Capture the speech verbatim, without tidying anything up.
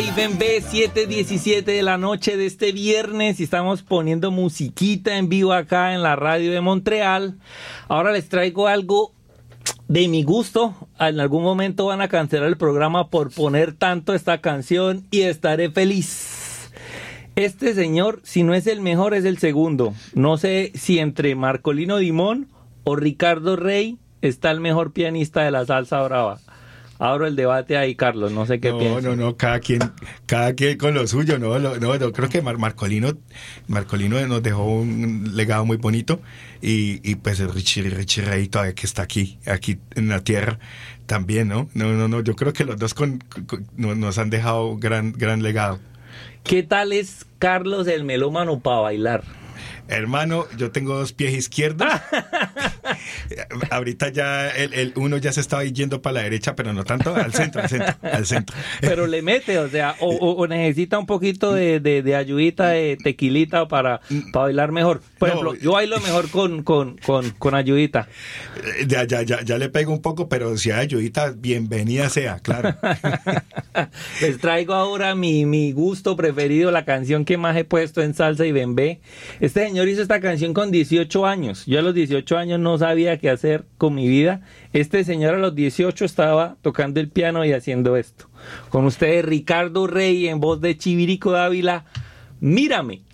Ven B, siete diecisiete de la noche de este viernes y estamos poniendo musiquita en vivo acá en la radio de Montreal. Ahora les traigo algo de mi gusto. En algún momento van a cancelar el programa por poner tanto esta canción y estaré feliz. Este señor, si no es el mejor, es el segundo. No sé si entre Marcolino Dimond o Ricardo Rey está el mejor pianista de la salsa brava. Abro el debate ahí, Carlos, no sé qué no, piensas. No, no, no, cada quien, cada quien con lo suyo, no, no, no, no creo que Mar- Marcolino, Marcolino nos dejó un legado muy bonito y, y pues el Richie, Richie Ray todavía que está aquí, aquí en la tierra también, ¿no? No, no, no, yo creo que los dos con, con, con, nos han dejado gran, gran legado. ¿Qué tal es Carlos el melómano para bailar? Hermano, yo tengo dos pies izquierdos. Ahorita ya el, el uno ya se estaba yendo para la derecha, pero no tanto, al centro, al centro, al centro. Pero le mete, o sea, o, o, o necesita un poquito de, de, de ayudita, de tequilita para, para bailar mejor. Por No, ejemplo, yo bailo mejor con, con, con, con ayudita. Ya, ya, ya, ya le pego un poco, pero si hay ayudita, bienvenida sea, claro. Les traigo ahora mi, mi gusto preferido, la canción que más he puesto en salsa y bembé. Este señor hizo esta canción con dieciocho años. Yo a los dieciocho años no sabía qué hacer con mi vida. Este señor a los dieciocho estaba tocando el piano y haciendo esto. Con ustedes, Ricardo Rey en voz de Chivirico Dávila. Mírame.